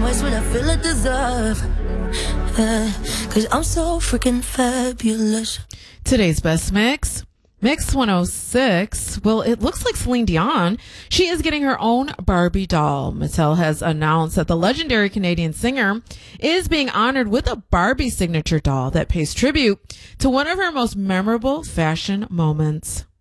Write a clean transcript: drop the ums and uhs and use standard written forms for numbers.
much would I feel I deserve? Cause I'm so freaking fabulous. Today's best mix. Mix 106. Well, it looks like Celine Dion. She is getting her own Barbie doll. Mattel has announced that the legendary Canadian singer is being honored with a Barbie signature doll that pays tribute to one of her most memorable fashion moments.